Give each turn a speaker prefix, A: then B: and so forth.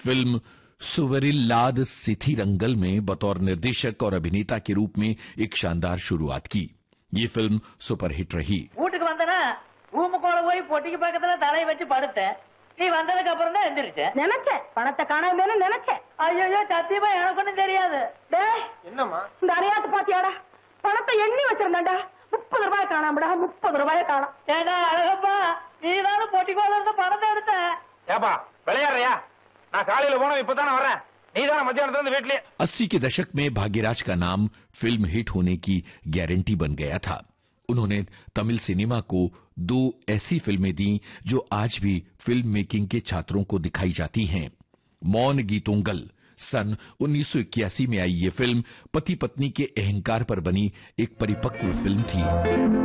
A: Film सुवरिल्लाद सिथिरंगल में बतौर निर्देशक और अभिनेता के रूप में एक शानदार शुरुआत की। ये फिल्म सुपरहिट रही।
B: வீட்டுக்கு வந்தனா ரூமுக்குள்ள போய் பொட்டிக்கு பக்கத்துல தலை வச்சு படுத்தேன். நீ வந்ததுக்கு அப்புறம் தான் எந்திரிச்சேன். நினைச்சேன் பணத்தை காணாமேன்னு நினைச்சேன். ஐயோ சத்தியமா எனக்கு ஒண்ணும் தெரியாது. டேய் என்னம்மா இந்த அரையாத்து பாத்தியாடா? பணத்தை எண்ணி வச்சிருந்தேன்டா. 30 ரூபாய் காணாமடா. 30 ரூபாய் காணோம். ஏடா அழகப்பா நீதான பொட்டிக்குள்ள இருந்த பணத்தை எடுத்த.
C: ஏப்பா விளையாடுறியா? நான் காலையில போனோம் இப்பதானே வரேன். நீதான மத்தியானத்துல இருந்து வீட்லயே।
A: 80 के दशक में भाग्यराज का नाम फिल्म हिट होने की गारंटी बन गया था। उन्होंने तमिल सिनेमा को 2 ऐसी फिल्में दी जो आज भी फिल्म मेकिंग के छात्रों को दिखाई जाती हैं। मौन गीतोंगल सन 1981 में आई ये फिल्म पति पत्नी के अहंकार पर बनी एक परिपक्व फिल्म थी।